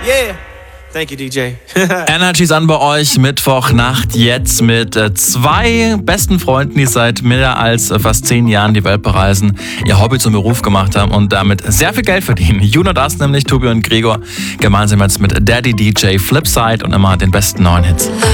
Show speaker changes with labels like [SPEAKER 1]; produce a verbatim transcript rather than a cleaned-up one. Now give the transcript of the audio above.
[SPEAKER 1] Yeah. Thank you, D J.
[SPEAKER 2] Energy ist an bei euch, Mittwochnacht jetzt mit äh, zwei besten Freunden, die seit mehr als äh, fast zehn Jahren die Welt bereisen, ihr Hobby zum Beruf gemacht haben und damit sehr viel Geld verdienen. You know das nämlich, Tobi und Gregor, gemeinsam jetzt mit Daddy D J Flipside und immer den besten neuen Hits.